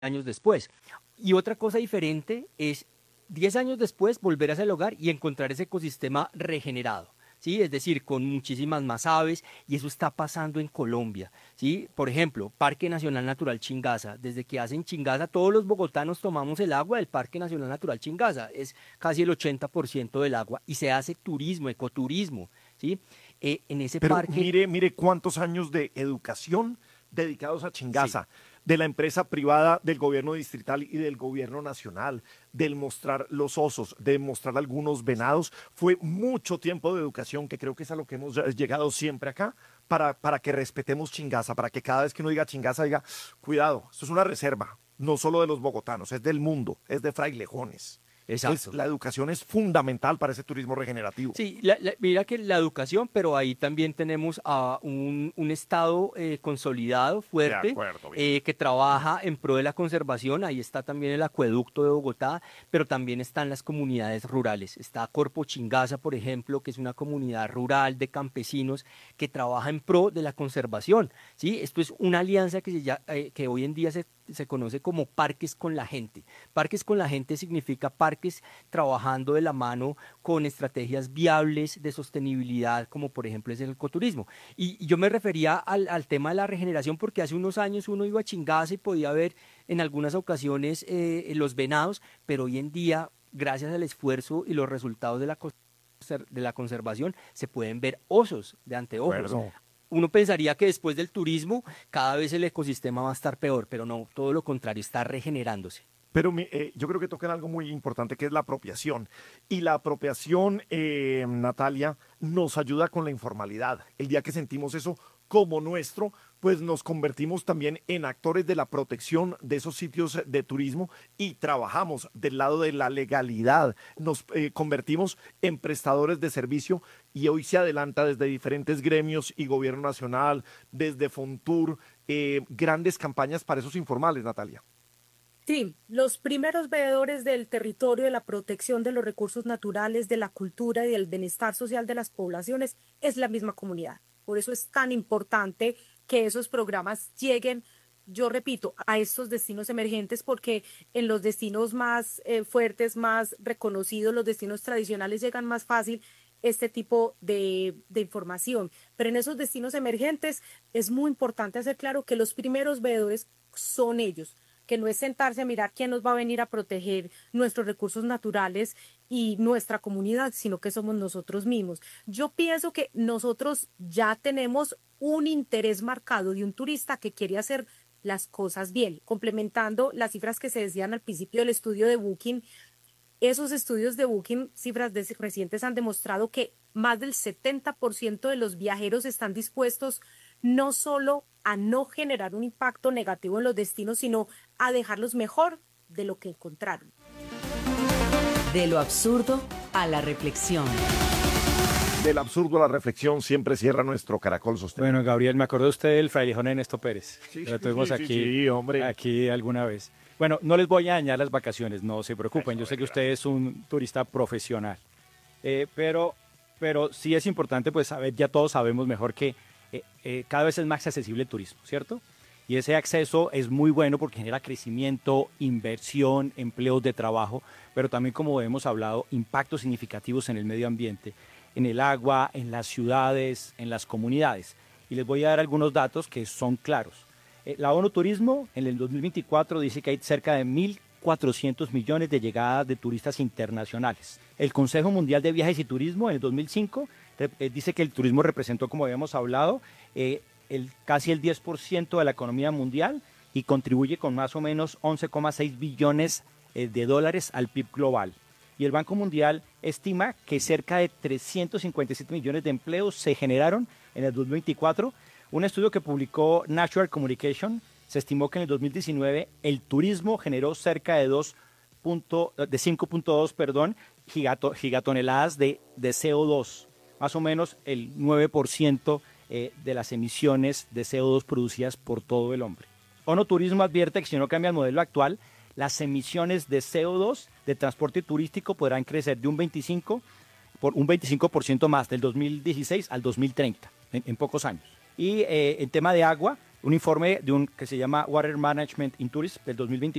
años después. Y otra cosa diferente es 10 años después volver a ese lugar y encontrar ese ecosistema regenerado. ¿Sí? Es decir, con muchísimas más aves, y eso está pasando en Colombia. ¿Sí? Por ejemplo, Parque Nacional Natural Chingaza. Desde que hacen Chingaza, todos los bogotanos tomamos el agua del Parque Nacional Natural Chingaza. Es casi el 80% del agua y se hace turismo, ecoturismo. ¿Sí? En ese Pero parque. mire cuántos años de educación dedicados a Sí. Chingaza, de la empresa privada, del gobierno distrital y del gobierno nacional, del mostrar los osos, de mostrar algunos venados. Fue mucho tiempo de educación, que creo que es a lo que hemos llegado siempre acá, para que respetemos Chingaza, para que cada vez que uno diga Chingaza diga, cuidado, esto es una reserva, no solo de los bogotanos, es del mundo, es de frailejones. Entonces, Exacto. la educación es fundamental para ese turismo regenerativo. Sí, mira que la educación, pero ahí también tenemos a un Estado consolidado, De fuerte, acuerdo, bien. que trabaja en pro de la conservación. Ahí está también el acueducto de Bogotá, pero también están las comunidades rurales. Está Corpo Chingaza, por ejemplo, que es una comunidad rural de campesinos que trabaja en pro de la conservación. ¿Sí? Esto es una alianza que hoy en día se conoce como Parques con la Gente. Parques con la Gente significa parques trabajando de la mano con estrategias viables de sostenibilidad, como por ejemplo es el ecoturismo. Y yo me refería al tema de la regeneración porque hace unos años uno iba a Chingaza y podía ver en algunas ocasiones los venados, pero hoy en día, gracias al esfuerzo y los resultados de la conservación, se pueden ver osos de De anteojos. acuerdo. Uno pensaría que después del turismo cada vez el ecosistema va a estar peor, pero no, todo lo contrario, está regenerándose. Pero yo creo que tocan algo muy importante que es la apropiación. Y la apropiación, Natalia, nos ayuda con la informalidad. El día que sentimos eso como nuestro, pues nos convertimos también en actores de la protección de esos sitios de turismo y trabajamos del lado de la legalidad. Nos convertimos en prestadores de servicio y hoy se adelanta desde diferentes gremios y gobierno nacional, desde Fontur, grandes campañas para esos informales, Natalia. Sí, los primeros veedores del territorio, de la protección de los recursos naturales, de la cultura y del bienestar social de las poblaciones es la misma comunidad. Por eso es tan importante que esos programas lleguen, yo repito, a estos destinos emergentes, porque en los destinos más fuertes, más reconocidos, los destinos tradicionales llegan más fácil este tipo de información. Pero en esos destinos emergentes es muy importante hacer claro que los primeros veedores son ellos, que no es sentarse a mirar quién nos va a venir a proteger nuestros recursos naturales y nuestra comunidad, sino que somos nosotros mismos. Yo pienso que nosotros ya tenemos un interés marcado de un turista que quiere hacer las cosas bien, complementando las cifras que se decían al principio del estudio de Booking. Esos estudios de Booking, recientes, han demostrado que más del 70% de los viajeros están dispuestos no solo a no generar un impacto negativo en los destinos, sino a dejarlos mejor de lo que encontraron. De lo absurdo a la reflexión. Del absurdo a la reflexión siempre cierra nuestro caracol sostenible. Bueno, Gabriel, me acordó usted del frailejón Ernesto Pérez. Sí, Lo tuvimos sí, aquí, sí, hombre. aquí alguna vez. Bueno, no les voy a dañar las vacaciones, no se preocupen. Yo sé que usted es un turista profesional. Pero sí es importante pues saber, ya todos sabemos mejor que cada vez es más accesible el turismo, ¿cierto? Y ese acceso es muy bueno porque genera crecimiento, inversión, empleos de trabajo, pero también, como hemos hablado, impactos significativos en el medio ambiente, en el agua, en las ciudades, en las comunidades. Y les voy a dar algunos datos que son claros. La ONU Turismo en el 2024 dice que hay cerca de 1.400 millones de llegadas de turistas internacionales. El Consejo Mundial de Viajes y Turismo en el 2005 dice que el turismo representó, como habíamos hablado, casi el 10% de la economía mundial y contribuye con más o menos 11,6 billones de dólares al PIB global. Y el Banco Mundial estima que cerca de 357 millones de empleos se generaron en el 2024. Un estudio que publicó Nature Communication se estimó que en el 2019 el turismo generó cerca de 5.2 gigatoneladas de CO2, más o menos el 9% de las emisiones de CO2 producidas por todo el hombre. ONU Turismo advierte que si no cambia el modelo actual, las emisiones de CO2 de transporte turístico podrán crecer de un 25% más del 2016 al 2030, en pocos años. Y en tema de agua, un informe de un que se llama Water Management in Tourism del 2023